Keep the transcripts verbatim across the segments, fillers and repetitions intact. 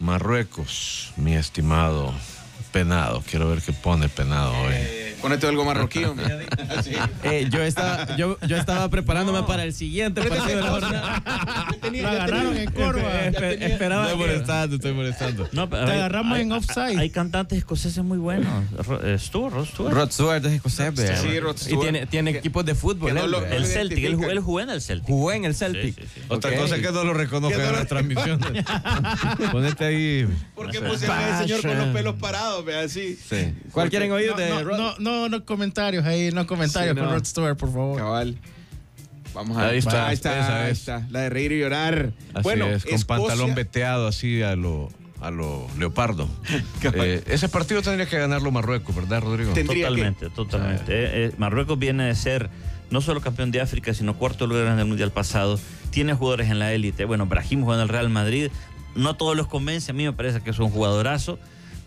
Marruecos, mi estimado Penado. Quiero ver qué pone Penado hoy. Eh, ponete algo marroquí, hombre. Sí. eh, yo, estaba, yo, yo estaba preparándome no. para el siguiente partido de la jornada. Tenía, Lo agarraron en curva. Esperaba. Estoy molestando, estoy molestando. No, Te hay, agarramos hay, en offside. Hay cantantes escoceses muy buenos. Stuart, Rod Stewart. Rod Stewart es escocés. Sí, Rod Stewart. Y tiene, tiene equipos de fútbol. No él, lo, el Celtic, él, él jugó en el Celtic. Jugó en el Celtic. Sí, sí, sí. Otra okay. cosa es que no lo reconozca en las transmisiones. Ponete ahí. ¿Por qué pusieron a ese señor con los pelos parados? Vea así. Sí. ¿Cuál quieren oír no, de no, Rod? No, no, no comentarios ahí, no comentarios sí, no. con Rod Stewart, por favor. Cabal. Vamos a ver. Ahí está. Ahí está, ahí está. La de reír y llorar. Así bueno, es, con Escocia... pantalón veteado así a lo, a lo leopardo. eh, ese partido tendría que ganarlo Marruecos, ¿verdad, Rodrigo? Tendría totalmente, que... totalmente. Eh, eh, Marruecos viene de ser no solo campeón de África, sino cuarto lugar en el Mundial pasado. Tiene jugadores en la élite. Bueno, Brahim juega en el Real Madrid. No todos los convence. A mí me parece que es un jugadorazo.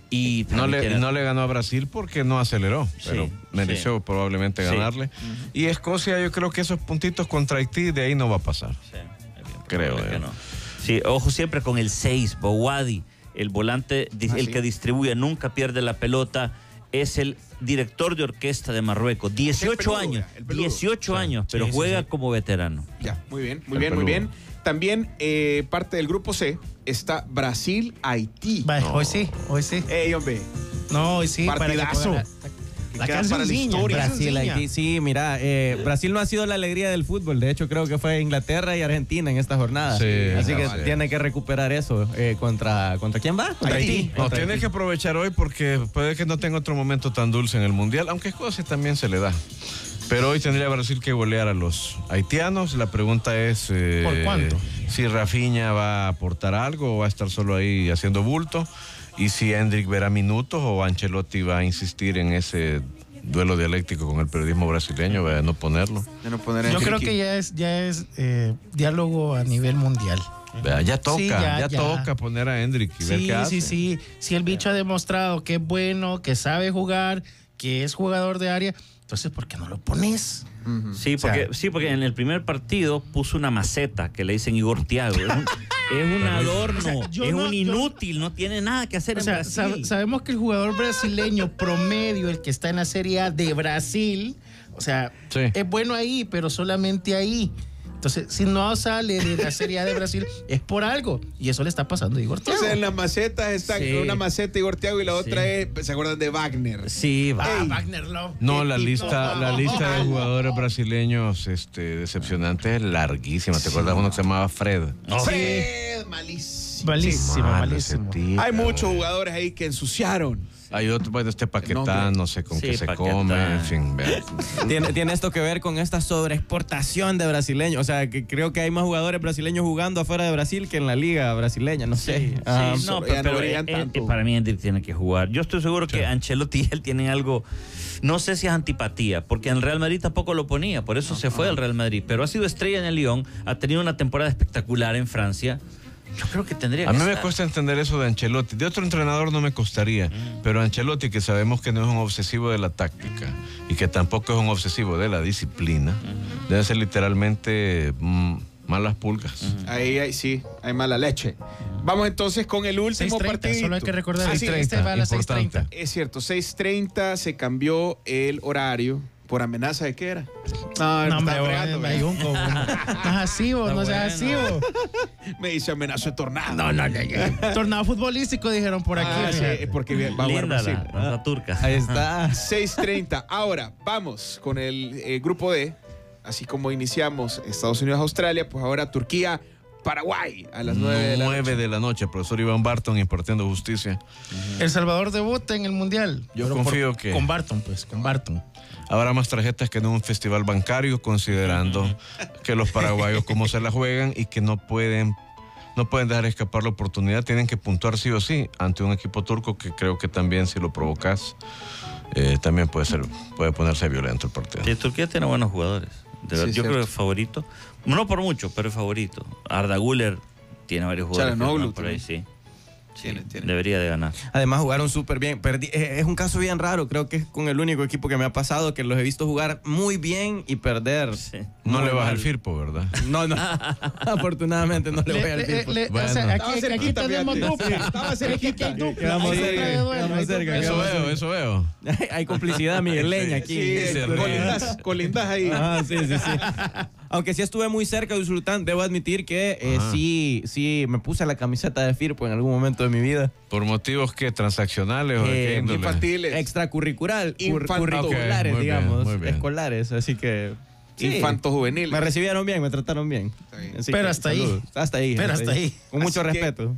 Y no le, tiene... no le ganó a Brasil porque no aceleró, sí, pero mereció sí. probablemente ganarle. Sí. Uh-huh. Y Escocia, yo creo que esos puntitos contra Haití, de ahí no va a pasar. Sí, creo. Eh. Que no. Sí, ojo siempre con el seis, Bouadi, el volante, ah, el sí. que distribuye, nunca pierde la pelota, es el director de orquesta de Marruecos. dieciocho peludo, años, dieciocho sí. años, pero sí, juega sí, sí. como veterano. Ya, muy bien, muy el bien, peludo. muy bien. También eh, parte del grupo C está Brasil-Haití. No. Hoy sí, hoy sí. Ey, hombre. No, hoy sí. Partidazo. Para la, la para la historia. Brasil, Haití. Sí, mira, eh, Brasil no ha sido la alegría del fútbol. De hecho, creo que fue Inglaterra y Argentina en esta jornada. Sí, Así que vale. tiene que recuperar eso. Eh, contra, ¿Contra quién va? Contra Haití. Haití. No, contra tiene Haití. que aprovechar hoy porque puede que no tenga otro momento tan dulce en el Mundial, aunque Escocia también se le da. Pero hoy tendría Brasil que golear a los haitianos. La pregunta es... Eh, ¿por cuánto? Si Rafinha va a aportar algo o va a estar solo ahí haciendo bulto. Y si Hendrik verá minutos o Ancelotti va a insistir en ese duelo dialéctico con el periodismo brasileño, de no ponerlo. De no poner Yo creo que ya es, ya es eh, diálogo a nivel mundial. Vea, ya toca, sí, ya, ya, ya toca poner a Hendrik y sí, ver qué hace. Sí, sí, sí. Si el bicho ha demostrado que es bueno, que sabe jugar, que es jugador de área... Entonces, ¿por qué no lo pones? Uh-huh. Sí, porque, o sea, sí, porque en el primer partido puso una maceta que le dicen Igor Thiago. Es un, es un adorno, o sea, es no, un inútil, yo, no tiene nada que hacer o en sea, Brasil. Sab- sabemos que el jugador brasileño promedio, el que está en la Serie A de Brasil, o sea, sí. es bueno ahí, pero solamente ahí. Entonces, si no sale de la Serie A de Brasil, es por algo. Y eso le está pasando a Igor Thiago. O sea, en las macetas está sí. una maceta Igor Thiago y la otra sí. es, ¿se acuerdan de Wagner? Sí, ah, Wagner Love. No, la lista, no. la lista de jugadores brasileños este, decepcionantes es larguísima. ¿Te sí. acuerdas de uno que se llamaba Fred? No. Fred, malísimo. Malísimo, sí, malísimo. Tipo, Hay muchos jugadores ahí que ensuciaron. Hay otro, bueno, este Paquetá, no sé con sí, qué se Paquetá. come, en fin. ¿Tiene, tiene esto que ver con esta sobreexportación de brasileños. O sea, que creo que hay más jugadores brasileños jugando afuera de Brasil que en la liga brasileña, no sé. Sí, ah, sí no, pero, pero eh, eh, para mí Hendrik tiene que jugar. Yo estoy seguro sí. que Ancelotti y él tienen algo, no sé si es antipatía, porque en el Real Madrid tampoco lo ponía, por eso no, se fue no. al Real Madrid, pero ha sido estrella en el Lyon, ha tenido una temporada espectacular en Francia. Yo creo que tendría que A mí estar. me cuesta entender eso de Ancelotti. De otro entrenador no me costaría. Mm. Pero Ancelotti, que sabemos que no es un obsesivo de la táctica y que tampoco es un obsesivo de la disciplina, mm. debe ser literalmente mm, malas pulgas. Mm. Ahí, ahí sí, hay mala leche. Vamos entonces con el último partido. Solo hay que recordar ah, que sí, este va a las seis treinta. Es cierto, seis treinta se cambió el horario. ¿Por amenaza de qué era? No, no me Mayunco. No es así, vos, no seas así, vos. Me dice amenazo de tornado. No, no, no, no. Tornado futbolístico, dijeron por aquí. Ah, sí, porque va a jugar Brasil. La, la turca. Ahí está. seis treinta. Ahora, vamos con el eh, grupo D. Así como iniciamos Estados Unidos-Australia, pues ahora Turquía... Paraguay a las nueve de la noche. nueve de la noche, profesor Iván Barton impartiendo justicia. Uh-huh. El Salvador debuta en el Mundial. Yo Pero confío por, que... Con Barton, pues, con Barton. Habrá más tarjetas que en un festival bancario, considerando uh-huh. que los paraguayos cómo se la juegan y que no pueden, no pueden dejar escapar la oportunidad. Tienen que puntuar sí o sí ante un equipo turco que creo que también si lo provocas, eh, también puede ser, puede ponerse violento el partido. Sí, Turquía tiene buenos jugadores. De verdad, sí, yo cierto. creo que es favorito. No por mucho, pero es favorito. Arda Güler tiene varios jugadores Çalhanoğlu por ahí, sí. tiene, tiene. Debería de ganar. Además jugaron súper bien. Perdí, es un caso bien raro. Creo que es con el único equipo que me ha pasado que los he visto jugar muy bien y perder. Sí. No, no le vas al Firpo, ¿verdad? No, no. Afortunadamente no le, le voy al Firpo. Le, le, bueno. O sea, aquí, aquí tenemos dupla. Estaba cerquita. Quedamos cerca. Eso veo, eso veo. Hay complicidad migueleña aquí. Sí, sí, colindas, colindas ahí. Ah, sí, sí, sí. Aunque sí estuve muy cerca de Usulután, debo admitir que eh, sí, sí me puse la camiseta de Firpo en algún momento de mi vida. ¿Por motivos qué? ¿Transaccionales o de qué índole? Infantiles. Extracurricular. Infant curriculares, okay, digamos. Bien, bien. Escolares, así que... Sí, infanto juvenil. Me recibieron bien, me trataron bien. Así Pero que, hasta, ahí. hasta ahí. Pero hasta ahí. Con mucho así respeto.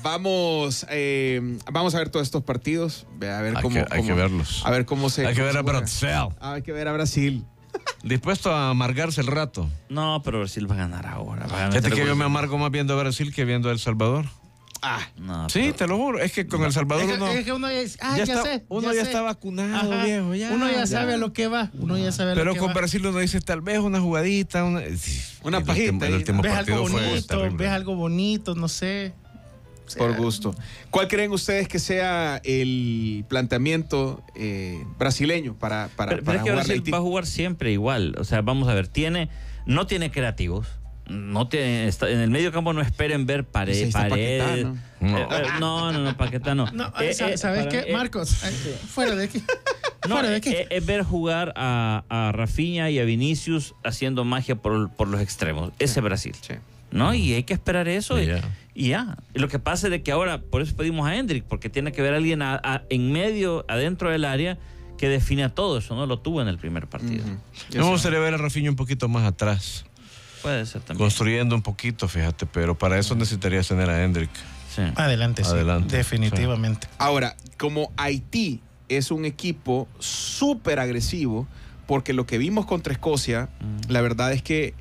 Vamos, eh, vamos a ver todos estos partidos. A ver hay cómo, que, hay cómo, que verlos. A ver cómo se... Hay que ver a Brasil. Ah, hay que ver a Brasil. Dispuesto a amargarse el rato. No, pero Brasil va a ganar ahora. Va a Fíjate que yo me amargo más viendo a Brasil que viendo a El Salvador. Ah, no, sí, pero... te lo juro. Es que con no. El Salvador es que, uno, es que uno ya, ah, ya, ya, está, sé, uno ya, ya sé. está vacunado, Ajá. viejo. Ya, uno ya, ya sabe a lo que va. Uno ya sabe a pero lo que con va. Brasil uno dice tal vez una jugadita, una, una pajita. El, el último ves partido algo bonito, fue ves algo bonito, no sé. O sea, por gusto. ¿Cuál creen ustedes que sea el planteamiento eh, brasileño para, para, pero, para pero es que jugar Brasil va a jugar siempre igual? O sea, vamos a ver, tiene, no tiene creativos. No tiene, está, en el medio campo no esperen ver pared, paredes. No. Eh, eh, no, no, no, Paquetá no. no eh, ¿Sabes eh, qué, eh, Marcos? Eh, fuera de aquí. No, fuera de aquí. Es, es ver jugar a, a Rafinha y a Vinicius haciendo magia por, por los extremos. Ese sí. Brasil. Sí. ¿No? Y hay que esperar eso. Sí, y, ya. y ya. Y lo que pasa es de que ahora, por eso pedimos a Hendrik, porque tiene que ver a alguien a, a, en medio, adentro del área, que defina todo eso. No lo tuvo en el primer partido. Uh-huh. Me gustaría ver a Rafinha un poquito más atrás. Puede ser también. Construyendo un poquito, fíjate, pero para eso necesitarías tener a Hendrik. Sí. Adelante, Adelante, sí, definitivamente. Sí. Ahora, como Haití es un equipo súper agresivo, porque lo que vimos contra Escocia, mm. la verdad es que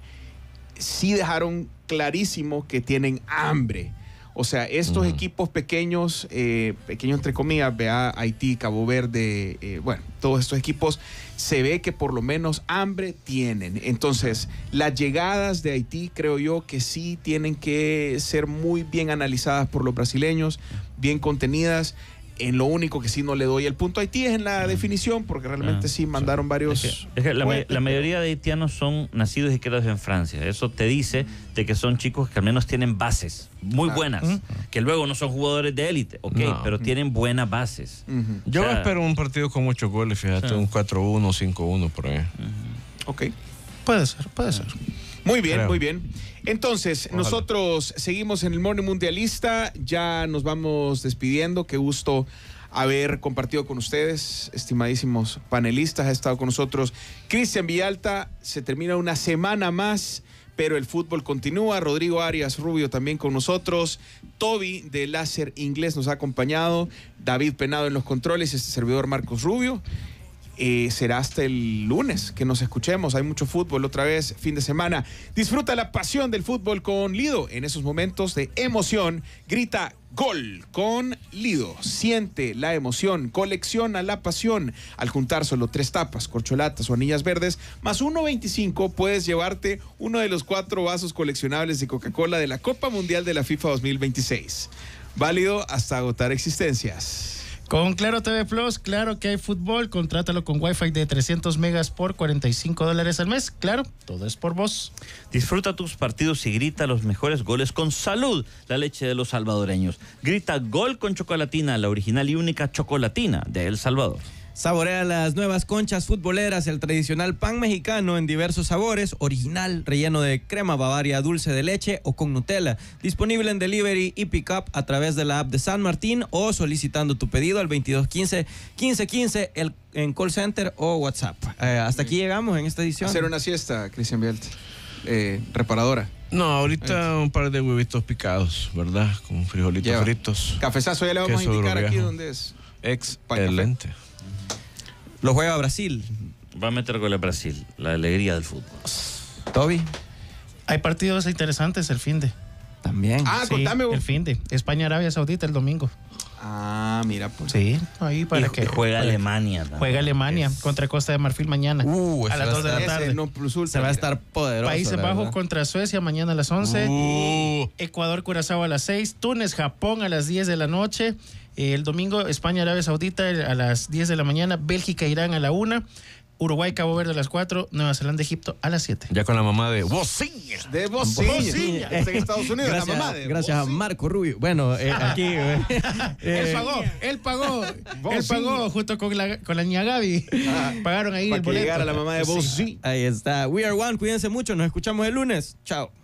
sí dejaron clarísimo que tienen hambre. O sea, estos uh-huh. equipos pequeños, eh, pequeños entre comillas, vea Haití, Cabo Verde, eh, bueno, todos estos equipos, se ve que por lo menos hambre tienen. Entonces, las llegadas de Haití creo yo que sí tienen que ser muy bien analizadas por los brasileños, bien contenidas. En lo único que sí no le doy el punto a Haití es en la definición, porque realmente ah, sí mandaron varios... Es que, es que la, ma- la mayoría de haitianos son nacidos y criados en Francia. Eso te dice de que son chicos que al menos tienen bases muy ah, buenas, uh-huh. que luego no son jugadores de élite, ok, no. pero tienen buenas bases. Uh-huh. Yo o sea, espero un partido con muchos goles, fíjate, sí. un cuatro uno, cinco uno por ahí. Uh-huh. Ok. Puede ser, puede ser. Muy bien, Creo. muy bien. Entonces, Ojalá. nosotros seguimos en el Morning Mundialista, ya nos vamos despidiendo, qué gusto haber compartido con ustedes, estimadísimos panelistas, ha estado con nosotros Cristian Villalta, se termina una semana más, pero el fútbol continúa, Rodrigo Arias Rubio también con nosotros, Toby de Láser Inglés nos ha acompañado, David Penado en los controles, este servidor Marcos Rubio. Eh, será hasta el lunes que nos escuchemos. Hay mucho fútbol otra vez, fin de semana. Disfruta la pasión del fútbol con Lido. En esos momentos de emoción, grita gol con Lido. Siente la emoción, colecciona la pasión. Al juntar solo tres tapas, corcholatas o anillas verdes, más uno veinticinco, puedes llevarte uno de los cuatro vasos coleccionables de Coca-Cola de la Copa Mundial de la FIFA dos mil veintiséis. Válido hasta agotar existencias. Con Claro T V Plus, claro que hay fútbol, contrátalo con Wi-Fi de trescientos megas por cuarenta y cinco dólares al mes. Claro, todo es por vos. Disfruta tus partidos y grita los mejores goles con Salud, la leche de los salvadoreños. Grita gol con Chocolatina, la original y única chocolatina de El Salvador. Saborea las nuevas conchas futboleras, el tradicional pan mexicano en diversos sabores, original, relleno de crema Bavaria, dulce de leche o con Nutella. Disponible en delivery y pick-up a través de la app de San Martín o solicitando tu pedido al veintidós quince, quince quince el, en call center o WhatsApp. Eh, hasta aquí llegamos en esta edición. Hacer una siesta, Cristian Bielta, eh, reparadora. No, ahorita un par de huevitos picados, ¿verdad? Con frijolitos Lleva. fritos. Cafezazo, ya le vamos a indicar aquí dónde es. Excelente. Lo juega Brasil. Va a meter gol a Brasil, la alegría del fútbol. Toby. Hay partidos interesantes el fin de. También. Ah, sí, contame vos. El fin de. España-Arabia Saudita el domingo. Ah, Ah, mira, pues. Sí, ahí para y, que. Y juega para, Alemania también. Juega Alemania es... contra Costa de Marfil mañana. Uh, a las dos de la tarde. No, se va a estar poderoso. Países Bajos verdad. Contra Suecia mañana a las once. Uh. Ecuador, Curazao a las seis. Túnez, Japón a las diez de la noche. Eh, el domingo, España, Arabia Saudita a las diez de la mañana. Bélgica, Irán a la una. Uruguay, Cabo Verde a las cuatro, Nueva Zelanda, Egipto a las siete. Ya con la mamá de Bociña. De Bociña. Está en Estados Unidos, gracias, la mamá de Gracias Bociña. A Marco Rubio. Bueno, eh, aquí... Eh, él pagó, él pagó. Él pagó junto con la, con la niña Gaby. Ah, pagaron ahí para el que boleto. llegara la mamá de Bociña. Ahí está. We are one. Cuídense mucho. Nos escuchamos el lunes. Chao.